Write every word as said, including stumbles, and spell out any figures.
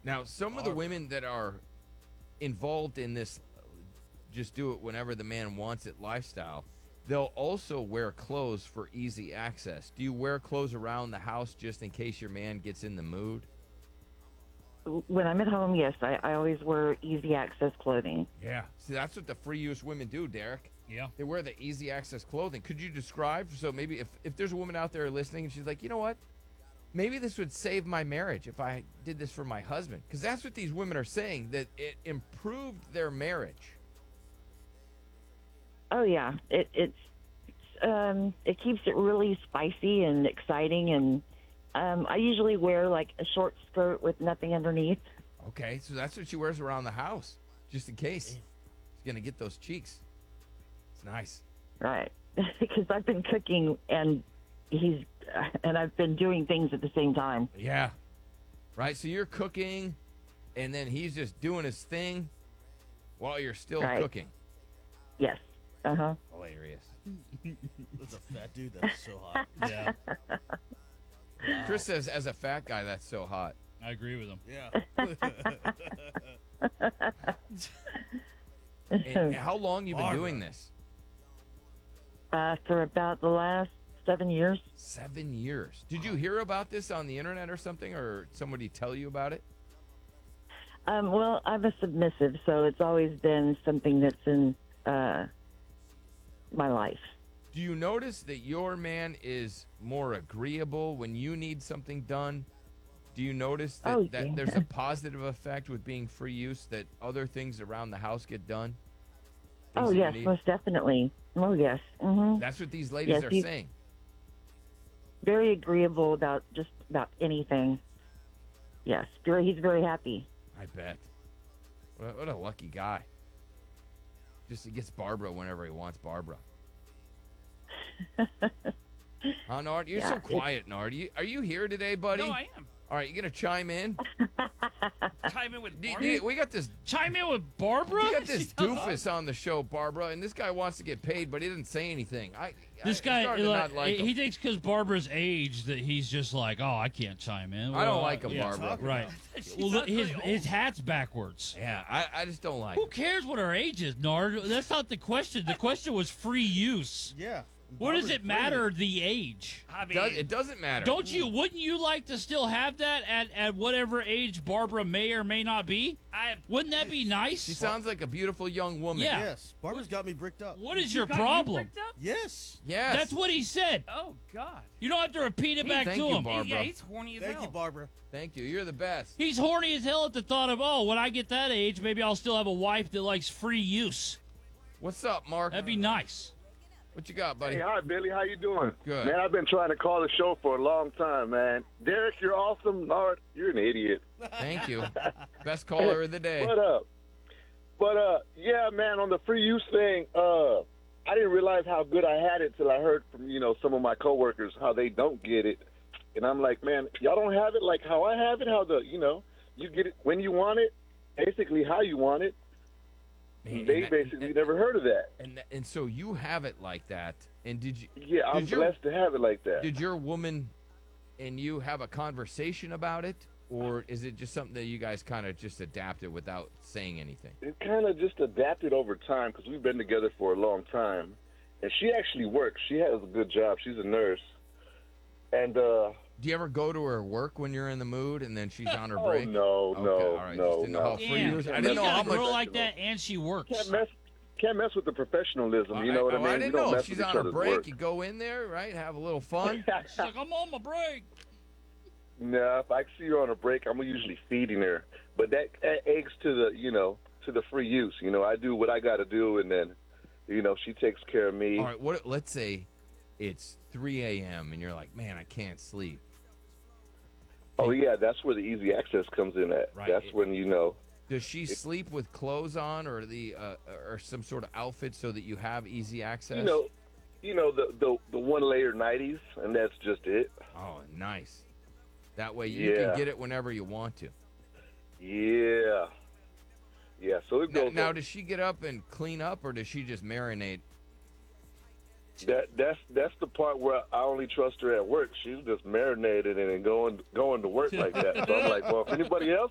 Now, some of the women that are involved in this just do it whenever the man wants it lifestyle, they'll also wear clothes for easy access. Do you wear clothes around the house just in case your man gets in the mood? When I'm at home, yes, I, I always wear easy access clothing. Yeah. See, that's what the free use women do, Derek. Yeah. They wear the easy access clothing. Could you describe, so maybe if, if there's a woman out there listening and she's like, you know what? Maybe this would save my marriage if I did this for my husband. Because that's what these women are saying, that it improved their marriage. Oh yeah, it it's um, it keeps it really spicy and exciting, and um, I usually wear like a short skirt with nothing underneath. Okay, so that's what she wears around the house, just in case. She's going to get those cheeks. It's nice. Right, because I've been cooking and he's and I've been doing things at the same time. Yeah. Right, so you're cooking, and then he's just doing his thing while you're still Right. cooking. Yes. Uh huh. Hilarious. That's a fat dude. That's so hot. Yeah. Chris says, as a fat guy, that's so hot. I agree with him. Yeah. And how long you been Barbara. doing this? Uh, for about the last seven years. Seven years. Did you hear about this on the internet or something, or somebody tell you about it? Um, well, I'm a submissive, so it's always been something that's in uh, my life. Do you notice that your man is more agreeable when you need something done? Do you notice that, Oh, that yeah. there's a positive effect with being free use, that other things around the house get done? Things Oh that you yes, need? most definitely. Oh yes. hmm That's what these ladies Yes, are he's- saying. Very agreeable about just about anything. Yes, very. He's very happy. I bet. What, what a lucky guy. Just he gets Barbara whenever he wants Barbara. Huh, Nard? You're Yeah, so it's- quiet, Nard. You, are you here today, buddy? No, I am. All right, you gonna chime in? Chime in with D- Barbara. d- we got this. Chime in with Barbara? We got this doofus on the show, Barbara, and this guy wants to get paid, but he didn't say anything. I This I, guy, I'm starting to like, not like he him. thinks because Barbara's age that he's just like, oh, I can't chime in. I don't Well, like him, yeah, Barbara. Right. She's Well, not his really his old. hat's backwards. Yeah, I, I just don't like Who him. cares what our age is, Nard? That's not the question. The question was free use. Yeah. What does Barbara's it matter the age? I mean, Does, it doesn't matter. Don't you? Wouldn't you like to still have that at, at whatever age Barbara may or may not be? I Wouldn't that be nice? She sounds like a beautiful young woman. Yeah. Yes. Barbara's got me bricked up. What is You your got you problem? bricked up? Yes. Yes. That's what he said. Oh God. You don't have to repeat it Hey, back thank to you, him. Barbara. Yeah, he's horny as Thank hell. you, Barbara. Thank you. You're the best. He's horny as hell at the thought of, oh, when I get that age, maybe I'll still have a wife that likes free use. What's up, Mark? That'd be nice. What you got, buddy? Hey, hi, Billy. How you doing? Good. Man, I've been trying to call the show for a long time, man. Derek, you're awesome. Lord, you're an idiot. Thank you. Best caller of the day. What up? But, uh, yeah, man, on the free use thing, uh, I didn't realize how good I had it till I heard from, you know, some of my coworkers how they don't get it. And I'm like, man, y'all don't have it like how I have it, how the, you know, you get it when you want it, basically how you want it. Man, They and that- basically and, never heard of that. and that- and so you have it like that. And did you? Yeah, I'm Did your- blessed to have it like that. Did your woman and you have a conversation about it, or is it just something that you guys kind of just adapted without saying anything? It kind of just adapted over time because we've been together for a long time. And she actually works. She has a good job. She's a nurse. And, uh, Do you ever go to her work when you're in the mood and then she's on her oh, break? no, Okay, no, all right. Just no, didn't know no. how free Damn, you was. I you didn't know got how a much. girl like that, and she works. Can't mess, can't mess with the professionalism. You know what I Oh, mean? I We didn't don't know. mess If she's with each on her other's break, work. you go in there, right? Have a little fun. She's like, I'm on my break. No, if I see her on a break, I'm usually feeding her. But that, that eggs to the, you know, to the free use. You know, I do what I got to do, and then, you know, she takes care of me. All right. What? Let's say it's three a.m. and you're like, man, I can't sleep. Oh, yeah, that's where the easy access comes in at. Right. That's when, you know, Does she sleep with clothes on, or the uh, or some sort of outfit so that you have easy access? you know, you know the, the, the one-layer nighties, and that's just it. Oh, nice. That way you Yeah. can get it whenever you want to. Yeah. Yeah, so it Now, goes now on. does she get up and clean up, or does she just marinate? That that's that's the part where I only trust her at work. She's just marinated and then going going to work like that. So I'm like, well, if anybody else